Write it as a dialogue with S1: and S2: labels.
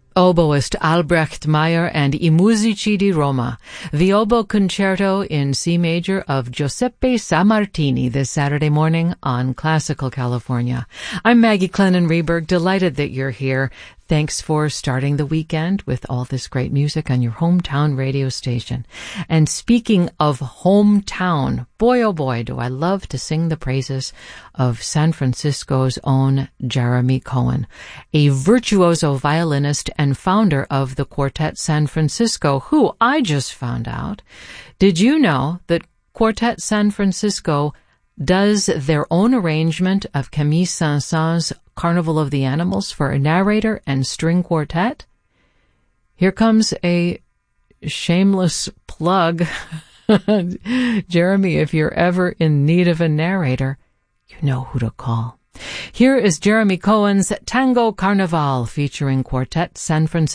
S1: Oboist Albrecht Meyer and I Musici di Roma, the Oboe Concerto in C major of Giuseppe Sammartini this Saturday morning on Classical California. I'm Maggie Clennon-Reberg, delighted that you're here. Thanks for starting the weekend with all this great music on your hometown radio station. And speaking of hometown, boy oh boy, do I love to sing the praises of San Francisco's own Jeremy Cohen, a virtuoso violinist and founder of the Quartet San Francisco, who I just found out. Did you know that Quartet San Francisco does their own arrangement of Camille Saint-Saëns' Carnival of the Animals for a narrator and string quartet? Here comes a shameless plug. Jeremy, if you're ever in need of a narrator, you know who to call. Here is Jeremy Cohen's Tango Carnival featuring Quartet San Francisco.